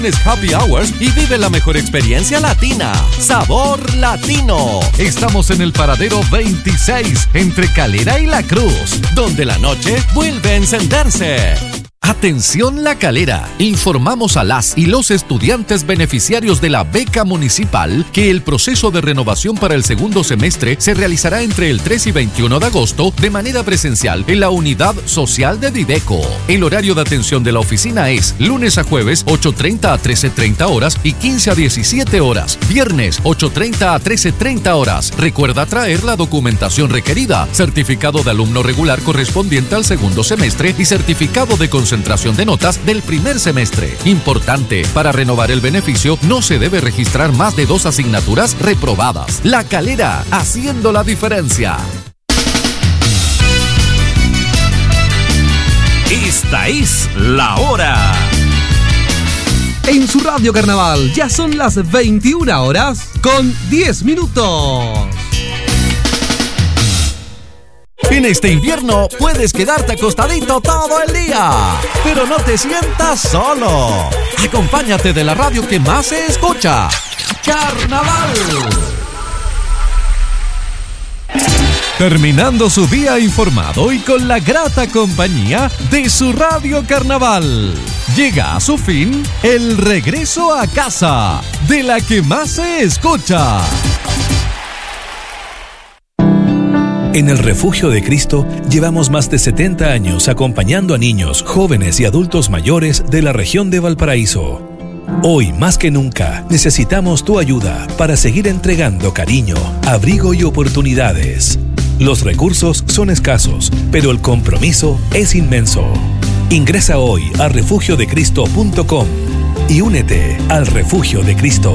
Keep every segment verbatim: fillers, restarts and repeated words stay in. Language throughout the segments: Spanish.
Happy Hours y vive la mejor experiencia latina. Sabor latino. Estamos en el paradero veintiséis, entre Calera y La Cruz, donde la noche vuelve a encenderse. Atención La Calera, informamos a las y los estudiantes beneficiarios de la beca municipal que el proceso de renovación para el segundo semestre se realizará entre el tres y veintiuno de agosto de manera presencial en la unidad social de Dideco. El horario de atención de la oficina es lunes a jueves ocho treinta a trece treinta horas y quince a diecisiete horas, viernes ocho treinta a trece treinta horas. Recuerda traer la documentación requerida, certificado de alumno regular correspondiente al segundo semestre y certificado de concentración concentración de notas del primer semestre. Importante, para renovar el beneficio no se debe registrar más de dos asignaturas reprobadas. La Calera, haciendo la diferencia. Esta es la hora. En su Radio Carnaval ya son las veintiuna horas con diez minutos. En este invierno puedes quedarte acostadito todo el día, pero no te sientas solo. Acompáñate de la radio que más se escucha. Carnaval. Terminando su día informado y con la grata compañía de su Radio Carnaval. Llega a su fin el regreso a casa de la que más se escucha. En el Refugio de Cristo llevamos más de setenta años acompañando a niños, jóvenes y adultos mayores de la región de Valparaíso. Hoy, más que nunca, necesitamos tu ayuda para seguir entregando cariño, abrigo y oportunidades. Los recursos son escasos, pero el compromiso es inmenso. Ingresa hoy a refugio de cristo punto com y únete al Refugio de Cristo.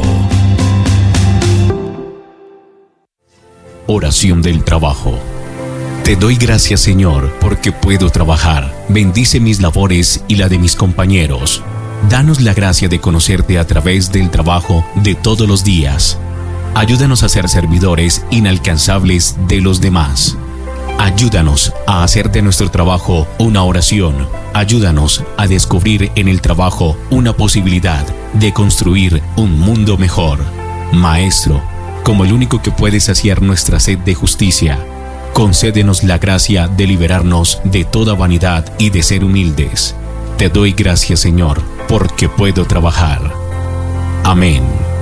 Oración del trabajo. Te doy gracias, Señor, porque puedo trabajar. Bendice mis labores y la de mis compañeros. Danos la gracia de conocerte a través del trabajo de todos los días. Ayúdanos a ser servidores inalcanzables de los demás. Ayúdanos a hacer de nuestro trabajo una oración. Ayúdanos a descubrir en el trabajo una posibilidad de construir un mundo mejor. Maestro, como el único que puede saciar nuestra sed de justicia, concédenos la gracia de liberarnos de toda vanidad y de ser humildes. Te doy gracias, Señor, porque puedo trabajar. Amén.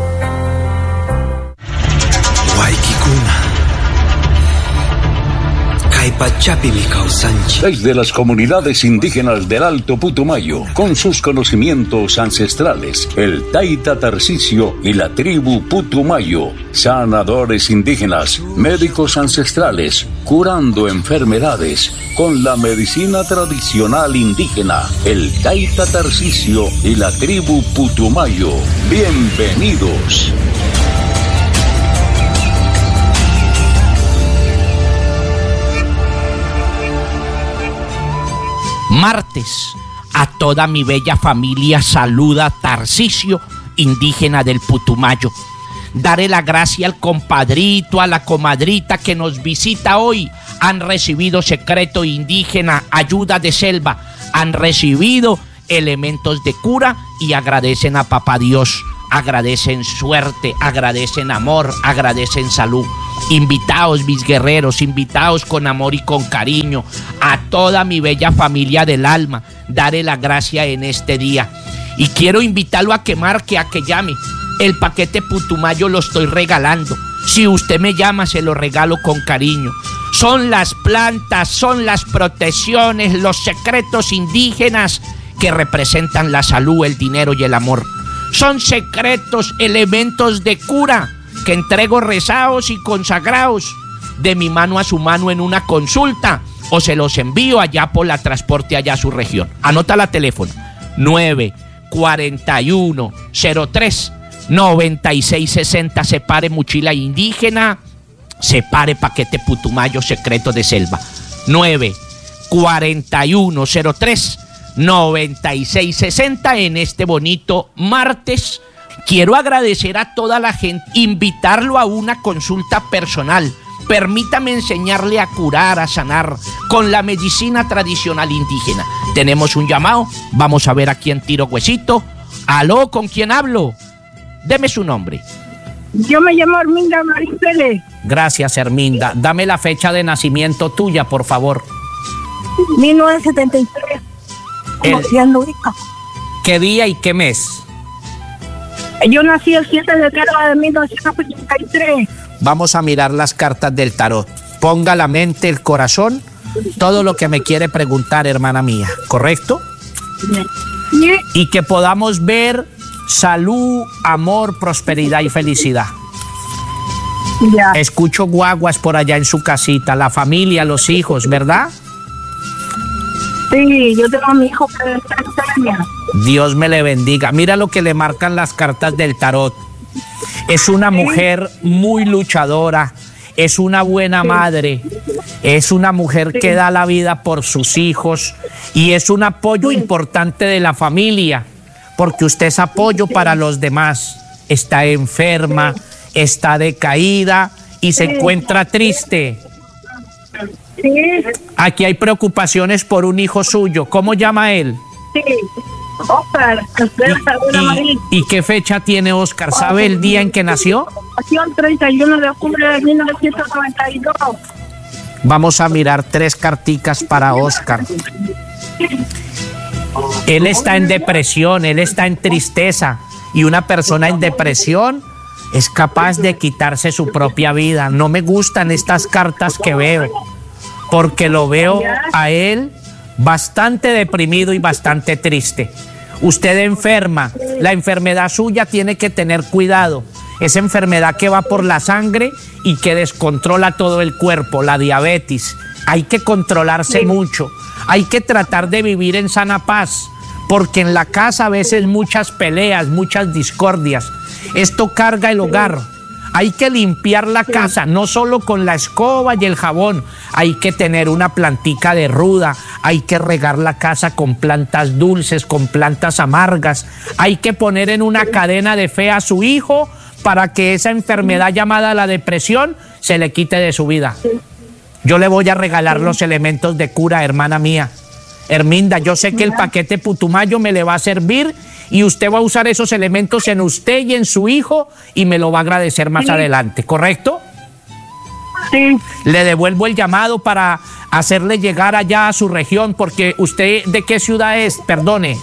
Desde las comunidades indígenas del Alto Putumayo, con sus conocimientos ancestrales, el Taita Tarcisio y la tribu Putumayo, sanadores indígenas, médicos ancestrales, curando enfermedades con la medicina tradicional indígena, el Taita Tarcisio y la tribu Putumayo. Bienvenidos. Martes, a toda mi bella familia saluda Tarcisio, indígena del Putumayo. Daré la gracia al compadrito, a la comadrita que nos visita hoy. Han recibido secreto indígena, ayuda de selva, han recibido elementos de cura y agradecen a Papá Dios. Agradecen suerte, agradecen amor, agradecen salud. Invitaos, mis guerreros, invitaos con amor y con cariño. A toda mi bella familia del alma, daré la gracia en este día. Y quiero invitarlo a que marque, a que llame. El paquete Putumayo lo estoy regalando. Si usted me llama, se lo regalo con cariño. Son las plantas, son las protecciones, los secretos indígenas que representan la salud, el dinero y el amor. Son secretos, elementos de cura que entrego rezados y consagrados de mi mano a su mano en una consulta, o se los envío allá por la transporte allá a su región. Anota la teléfono: nueve cuatro uno cero tres nueve seis seis cero. Separe mochila indígena, separe paquete Putumayo, secreto de selva. nueve cuatro uno cero tres nueve seis seis cero. En este bonito martes quiero agradecer a toda la gente, invitarlo a una consulta personal. Permítame enseñarle a curar, a sanar con la medicina tradicional indígena. Tenemos un llamado, vamos a ver a quién tiro huesito. Aló, ¿con quién hablo? Deme su nombre. Yo me llamo Herminda Maristeles. Gracias, Herminda. Dame la fecha de nacimiento tuya, por favor. mil novecientos setenta y tres. El... ¿Qué día y qué mes? Yo nací el siete de enero de mil novecientos ochenta y tres. Vamos a mirar las cartas del tarot. Ponga la mente, el corazón, todo lo que me quiere preguntar, hermana mía, ¿correcto? Sí. Y que podamos ver salud, amor, prosperidad y felicidad. Ya. Escucho guaguas por allá en su casita, la familia, los hijos, ¿verdad? Sí, yo tengo a mi hijo que está enfermo. Dios me le bendiga. Mira lo que le marcan las cartas del tarot. Es una mujer muy luchadora, es una buena sí. madre, es una mujer sí. que da la vida por sus hijos y es un apoyo sí. importante de la familia, porque usted es apoyo sí. para los demás. Está enferma, sí. está decaída y se sí. encuentra triste. Sí. Aquí hay preocupaciones por un hijo suyo. ¿Cómo llama él? Sí, Oscar. ¿Y, y, ¿Y qué fecha tiene Oscar? ¿Sabe el día en que nació? Nació el treinta y uno de octubre de mil novecientos noventa y dos. Vamos a mirar tres carticas para Oscar. Él está en depresión, él está en tristeza. Y una persona en depresión es capaz de quitarse su propia vida. No me gustan estas cartas que veo, porque lo veo a él bastante deprimido y bastante triste. Usted enferma, la enfermedad suya tiene que tener cuidado. Esa enfermedad que va por la sangre y que descontrola todo el cuerpo, la diabetes. Hay que controlarse sí. mucho, hay que tratar de vivir en sana paz, porque en la casa a veces muchas peleas, muchas discordias. Esto carga el hogar. Hay que limpiar la casa, no solo con la escoba y el jabón. Hay que tener una plantica de ruda, hay que regar la casa con plantas dulces, con plantas amargas. Hay que poner en una cadena de fe a su hijo para que esa enfermedad llamada la depresión se le quite de su vida. Yo le voy a regalar los elementos de cura, hermana mía. Herminda, yo sé que el paquete Putumayo me le va a servir y usted va a usar esos elementos en usted y en su hijo y me lo va a agradecer más sí. adelante, ¿correcto? Sí. Le devuelvo el llamado para hacerle llegar allá a su región, porque usted, ¿de qué ciudad es? Perdone.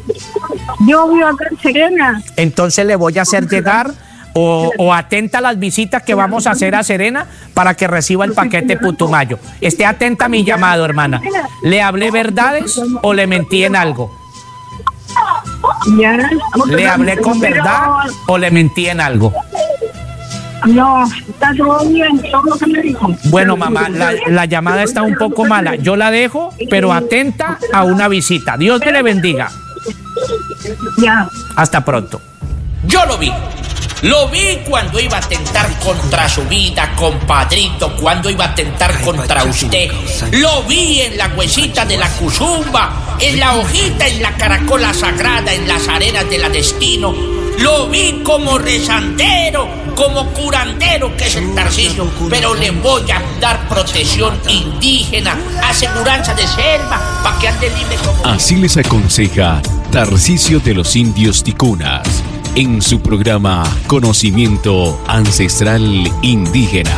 Yo vivo acá en Serena. Entonces le voy a hacer llegar o, o atenta a las visitas que vamos a hacer a Serena para que reciba el paquete Putumayo. Esté atenta a mi llamado, hermana. ¿Le hablé verdades o le mentí en algo? Ya. ¿Le hablé con verdad o le mentí en algo? No, está todo bien, todo lo que me dijo. Bueno, mamá, la, la llamada está un poco mala. Yo la dejo, pero atenta a una visita. Dios te le bendiga. Ya. Hasta pronto. Yo lo vi. Lo vi cuando iba a atentar contra su vida, compadrito, cuando iba a atentar contra usted. Lo vi en la huesita de la cuzumba, en la hojita, en la caracola sagrada, en las arenas de la destino. Lo vi como rezandero, como curandero, que es el Tarcisio, pero le voy a dar protección indígena, aseguranza de selva, para que ande libre como... Así les aconseja Tarcisio de los Indios Ticunas en su programa Conocimiento Ancestral Indígena.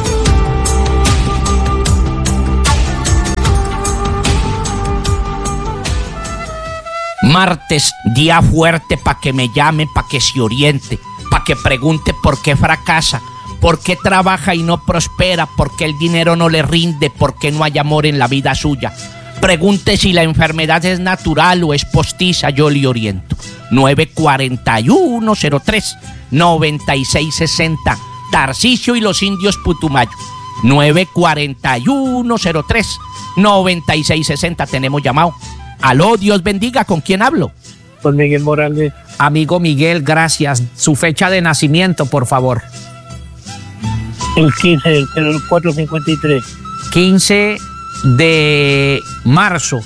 Martes, día fuerte para que me llame, para que se oriente, para que pregunte por qué fracasa, por qué trabaja y no prospera, por qué el dinero no le rinde, por qué no hay amor en la vida suya. Pregunte si la enfermedad es natural o es postiza, yo le oriento. nueve cuatro uno cero tres nueve seis seis cero, Tarcisio y los Indios Putumayo. nueve cuatro uno cero tres nueve seis seis cero, tenemos llamado. Aló, Dios bendiga, ¿con quién hablo? Con Miguel Morales. Amigo Miguel, gracias. Su fecha de nacimiento, por favor. El quince del cuatro cincuenta y tres. quince de marzo.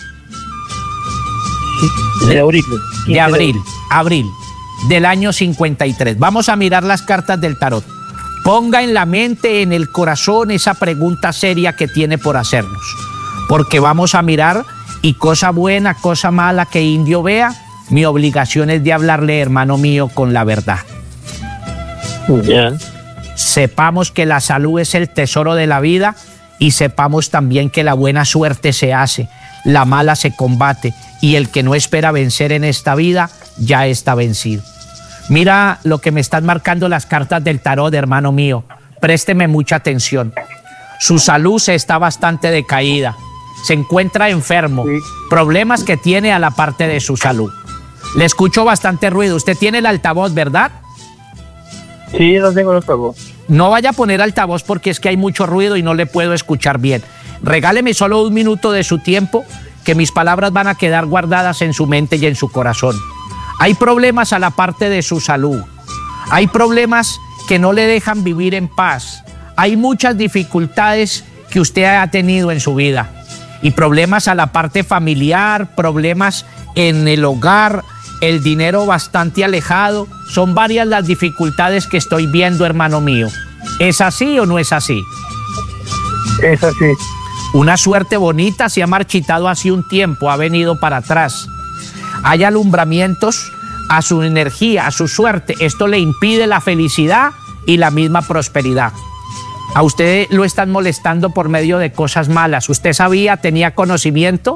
De abril. De abril, abril, del año cincuenta y tres. Vamos a mirar las cartas del tarot. Ponga en la mente, en el corazón, esa pregunta seria que tiene por hacernos. Porque vamos a mirar y cosa buena, cosa mala que indio vea, mi obligación es de hablarle, hermano mío, con la verdad. Ya. Sepamos que la salud es el tesoro de la vida y sepamos también que la buena suerte se hace, la mala se combate y el que no espera vencer en esta vida ya está vencido. Mira lo que me están marcando las cartas del tarot, hermano mío. Présteme mucha atención. Su salud se está bastante decaída. Se encuentra enfermo. Sí. Problemas que tiene a la parte de su salud. Le escucho bastante ruido. Usted tiene el altavoz, ¿verdad? Sí, no tengo el altavoz. No vaya a poner altavoz porque es que hay mucho ruido y no le puedo escuchar bien. Regáleme solo un minuto de su tiempo, que mis palabras van a quedar guardadas en su mente y en su corazón. Hay problemas a la parte de su salud. Hay problemas que no le dejan vivir en paz. Hay muchas dificultades que usted ha tenido en su vida. Y problemas a la parte familiar, problemas en el hogar, el dinero bastante alejado. Son varias las dificultades que estoy viendo, hermano mío. ¿Es así o no es así? Es así. Una suerte bonita se ha marchitado hace un tiempo, ha venido para atrás. Hay alumbramientos a su energía, a su suerte. Esto le impide la felicidad y la misma prosperidad. A usted lo están molestando por medio de cosas malas. ¿Usted sabía, tenía conocimiento?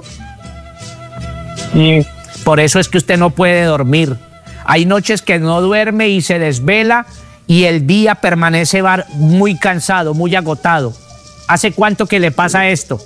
Sí. Por eso es que usted no puede dormir. Hay noches que no duerme y se desvela y el día permanece muy cansado, muy agotado. ¿Hace cuánto que le pasa esto?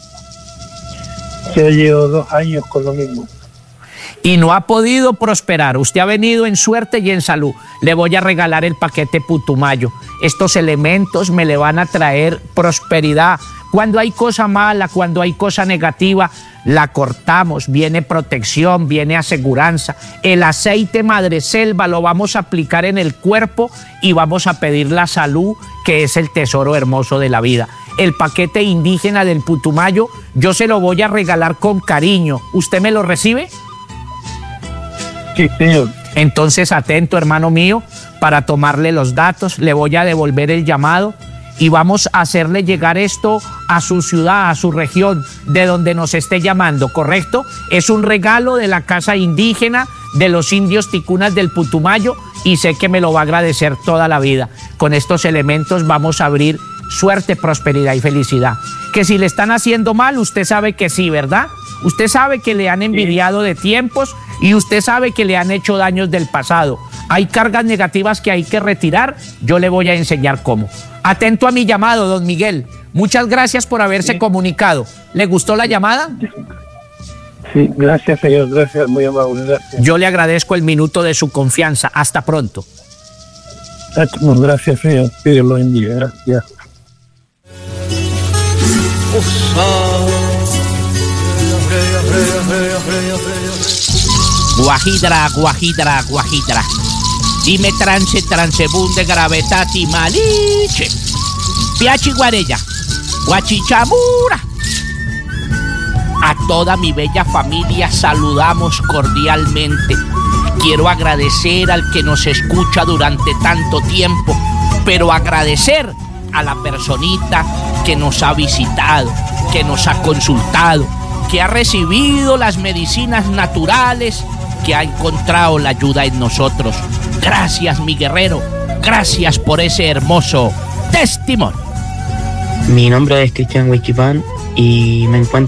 Yo llevo dos años con lo mismo. Y no ha podido prosperar. Usted ha venido en suerte y en salud. Le voy a regalar el paquete Putumayo. Estos elementos me le van a traer prosperidad. Cuando hay cosa mala, cuando hay cosa negativa, la cortamos. Viene protección, viene aseguranza. El aceite madreselva lo vamos a aplicar en el cuerpo y vamos a pedir la salud, que es el tesoro hermoso de la vida. El paquete indígena del Putumayo, yo se lo voy a regalar con cariño. ¿Usted me lo recibe? Sí, señor. Entonces, atento, hermano mío, para tomarle los datos, le voy a devolver el llamado y vamos a hacerle llegar esto a su ciudad, a su región, de donde nos esté llamando, ¿correcto? Es un regalo de la casa indígena de los indios ticunas del Putumayo y sé que me lo va a agradecer toda la vida. Con estos elementos vamos a abrir suerte, prosperidad y felicidad. Que si le están haciendo mal, usted sabe que sí, ¿verdad? Usted sabe que le han envidiado de tiempos y usted sabe que le han hecho daños del pasado. Hay cargas negativas que hay que retirar. Yo le voy a enseñar cómo. Atento a mi llamado, don Miguel. Muchas gracias por haberse sí. comunicado. ¿Le gustó la llamada? Sí, gracias, señor. Gracias, muy amable. Gracias. Yo le agradezco el minuto de su confianza. Hasta pronto. Gracias, señor. Que Dios lo bendiga. Gracias. Guajidra, guajidra, guajidra. Dime trance, transebunde, gravetati, maliche. Piachi guarella, guachichamura. A toda mi bella familia saludamos cordialmente. Quiero agradecer al que nos escucha durante tanto tiempo, pero agradecer a la personita que nos ha visitado, que nos ha consultado, que ha recibido las medicinas naturales, que ha encontrado la ayuda en nosotros. Gracias, mi guerrero. Gracias por ese hermoso testimonio. Mi nombre es Cristian Huichipán y me encuentro